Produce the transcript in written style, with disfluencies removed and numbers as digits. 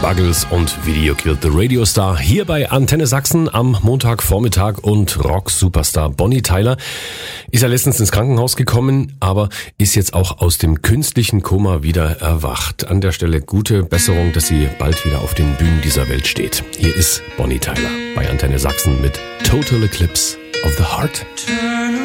Buggles und Video Killed the Radio Star hier bei Antenne Sachsen am Montagvormittag und Rock-Superstar Bonnie Tyler ist ja letztens ins Krankenhaus gekommen, aber ist jetzt auch aus dem künstlichen Koma wieder erwacht. An der Stelle gute Besserung, dass sie bald wieder auf den Bühnen dieser Welt steht. Hier ist Bonnie Tyler bei Antenne Sachsen mit Total Eclipse of the Heart.